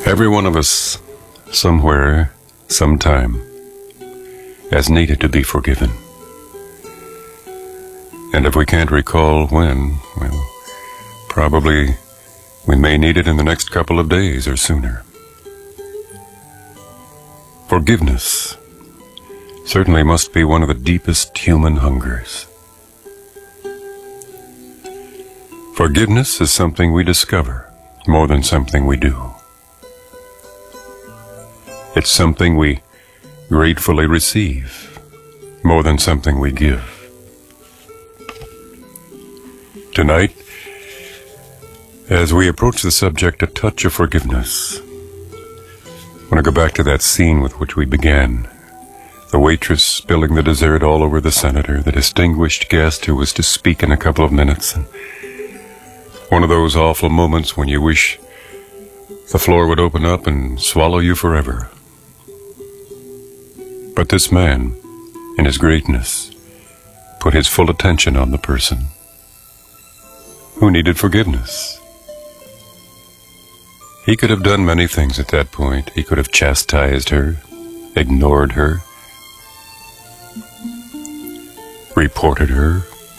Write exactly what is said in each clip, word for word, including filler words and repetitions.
Every one of us, somewhere, sometime, has needed to be forgiven. And if we can't recall when, well, probably we may need it in the next couple of days or sooner. Forgiveness certainly must be one of the deepest human hungers. Forgiveness is something we discover more than something we do. It's something we gratefully receive more than something we give. Tonight, as we approach the subject, a touch of forgiveness, I want to go back to that scene with which we began. The waitress spilling the dessert all over the senator, the distinguished guest who was to speak in a couple of minutes, and one of those awful moments when you wish the floor would open up and swallow you forever. But this man, in his greatness, put his full attention on the person who needed forgiveness. He could have done many things at that point. He could have chastised her, ignored her, reported her,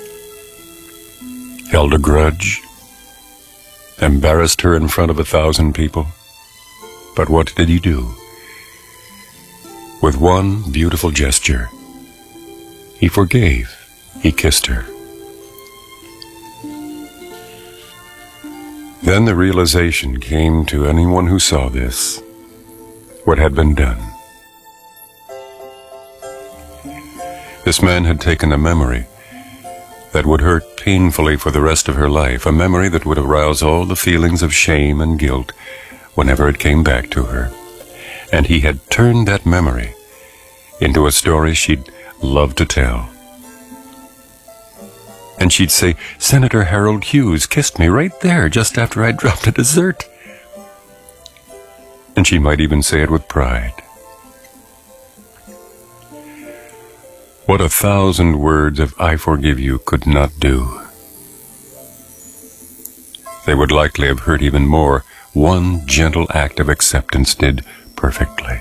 held a grudge, embarrassed her in front of a thousand people. But what did he do? With one beautiful gesture, he forgave. He kissed her. Then the realization came to anyone who saw this, what had been done. This man had taken a memory that would hurt painfully for the rest of her life, a memory that would arouse all the feelings of shame and guilt whenever it came back to her. And he had turned that memory into a story she'd love to tell. And she'd say, Senator Harold Hughes kissed me right there just after I dropped a dessert. And she might even say it with pride. What a thousand words of I forgive you could not do. They would likely have hurt even more. One gentle act of acceptance did perfectly.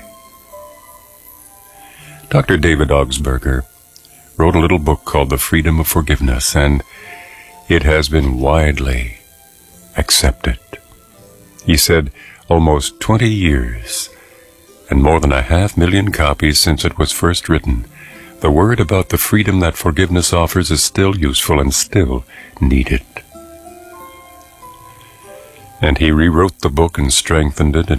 Doctor David Augsburger wrote a little book called The Freedom of Forgiveness, and it has been widely accepted. He said almost twenty years and more than a half million copies since it was first written, the word about the freedom that forgiveness offers is still useful and still needed. And he rewrote the book and strengthened it